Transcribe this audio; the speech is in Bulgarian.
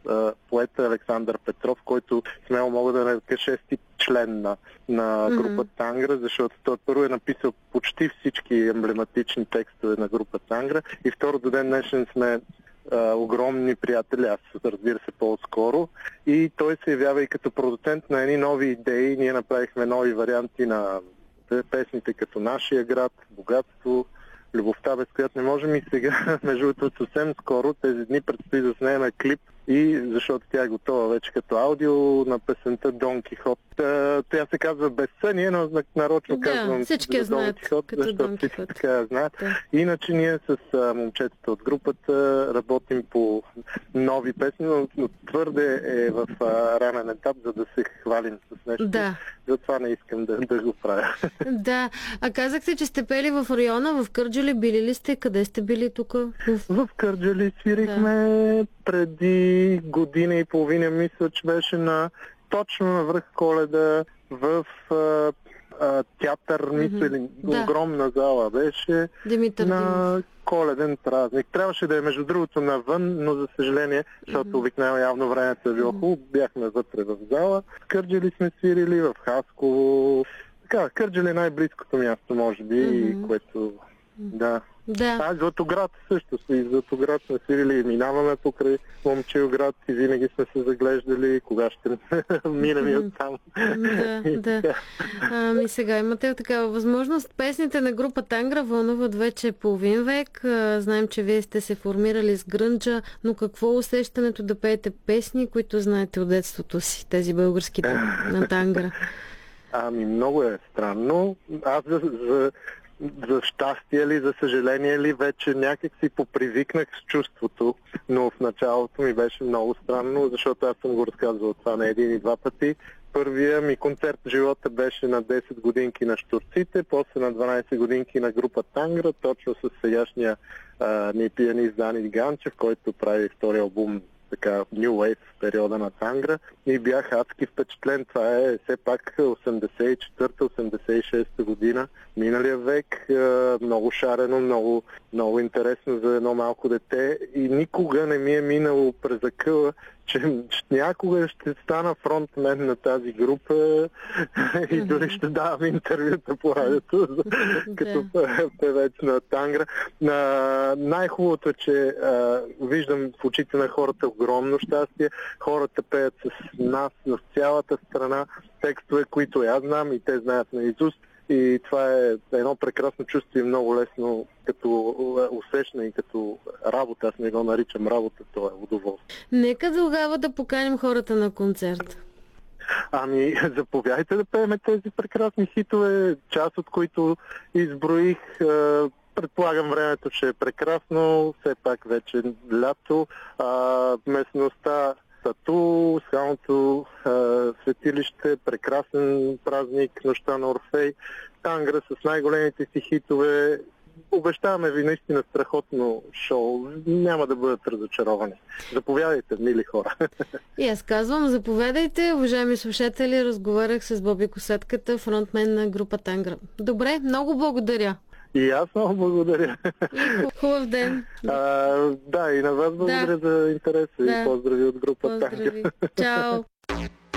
поета Александър Петров, който смело мога да нарека шести член на група Тангра, защото той първо е написал почти всички емблематични текстове на група Тангра и второ до ден днешен сме огромни приятели, аз разбира се по-скоро, и той се явява и като продуцент на едни нови идеи. Ние направихме нови варианти на песните като Нашия град, Богатство, Любовта, без която не можем, и сега, между другото, съвсем скоро, тези дни предстои да снимем клип, и защото тя е готова вече като аудио на песента Дон Кихот. Тя се казва Безсъние, но нарочно казвам всички Дон Кихот, защото всички така знаят. Да. Иначе ние с момчетата от групата работим по нови песни, но твърде е в ранен етап, за да се хвалим с нещо. Да. Затова не искам да го правя. Да. А казахте, че сте пели в района, в Кърджали. Били ли сте? Къде сте били тук? В Кърджали свирихме преди година и половина, мисля, че беше точно на връх Коледа в театър, мисля, или огромна зала беше Димитър на Коледен празник. Трябваше да е между другото навън, но за съжаление, защото обикновено явно времето е било хубаво, бяхме вътре в зала. В Кърджали сме свирили, в Хасково. Така, Кърджали е най-близкото място, може би, което... Да. Златоград също. И Златоград сме свирили и минаваме покрай Момчилград и винаги сме се заглеждали кога ще минем и оттам. Да. Сега имате такава възможност. Песните на група Тангра вълнуват вече половин век. Знаем, че вие сте се формирали с грънджа, но какво усещането да пеете песни, които знаете от детството си, тези българските на Тангра? Много е странно. Аз за щастие ли, за съжаление ли, вече някак си попривикнах с чувството, но в началото ми беше много странно, защото аз съм го разказвал това на един и два пъти. Първия ми концерт в живота беше на 10 годинки на Щурците, после на 12 годинки на група Тангра, точно с сегашния ни пианист Дани Ганчев, който прави втори албум, така, New Wave в периода на Тангра, и бях адски впечатлен. Това е все пак 84-86 година, миналия век, много шарено, много интересно за едно малко дете, и никога не ми е минало през акъла, че някога ще стана фронтмен на тази група и дори ще давам интервюта по радиото като певец на Тангра. Най-хубавото е, че виждам в очите на хората огромно щастие. Хората пеят с нас в цялата страна текстове, които аз знам и те знаят наизуст. И това е едно прекрасно чувство и много лесно като усещане и като работа. Аз не го наричам работа, то е удоволствие. Нека тогава да поканим хората на концерт. Заповядайте да пеем тези прекрасни хитове, част от които изброих. Предполагам, времето ще е прекрасно, все пак вече лято. Местността Тату, скалното светилище, прекрасен празник, Нощта на Орфей, Тангра с най-големите си хитове. Обещаваме ви наистина страхотно шоу. Няма да бъдат разочаровани. Заповядайте, мили хора. И аз казвам, заповядайте, уважаеми слушатели. Разговарях с Боби Косатката, фронтмен на група Тангра. Добре, много благодаря. И аз много благодаря. Хубав ден. И на вас благодаря за интереса и поздрави от група Тангра. Чао.